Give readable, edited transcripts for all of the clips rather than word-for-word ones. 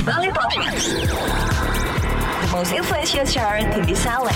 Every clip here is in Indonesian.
Bali Top Hits, the most influential chart in the Salad.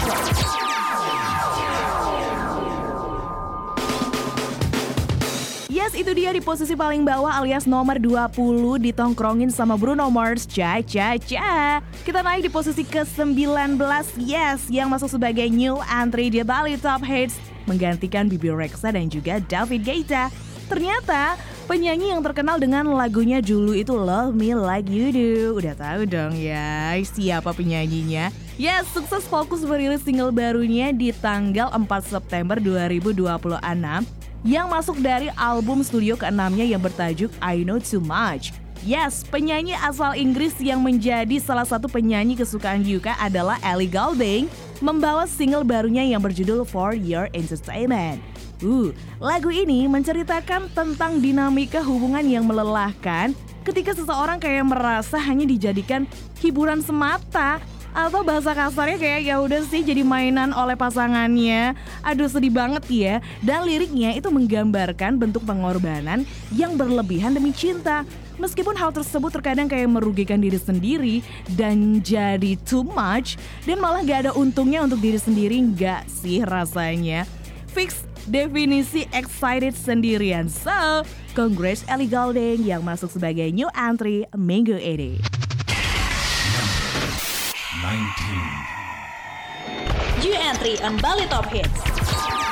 Yes, itu dia di posisi paling bawah alias nomor 20 ditongkrongin sama Bruno Mars, Cha Cha Cha. Kita naik di posisi ke-19, yes, yang masuk sebagai new entry di Bali Top Hits, menggantikan Bibi Rexha dan juga David Guetta. Ternyata penyanyi yang terkenal dengan lagunya dulu itu Love Me Like You Do. Udah tahu dong ya siapa penyanyinya? Yes, sukses fokus merilis single barunya di tanggal 4 September 2026 yang masuk dari album studio ke-6-nya yang bertajuk I Know Too Much. Yes, penyanyi asal Inggris yang menjadi salah satu penyanyi kesukaan Yuka adalah Ellie Goulding membawa single barunya yang berjudul For Your Entertainment. Lagu ini menceritakan tentang dinamika hubungan yang melelahkan ketika seseorang kayak merasa hanya dijadikan hiburan semata, atau bahasa kasarnya kayak ya udah sih jadi mainan oleh pasangannya. Aduh, sedih banget ya. Dan liriknya itu menggambarkan bentuk pengorbanan yang berlebihan demi cinta. Meskipun hal tersebut terkadang kayak merugikan diri sendiri dan jadi too much, dan malah gak ada untungnya untuk diri sendiri, gak sih rasanya? Fix definisi excited sendirian. So, congrats Ellie Goulding yang masuk sebagai new entry minggu ini. 19. New entry on Bali Top Hits.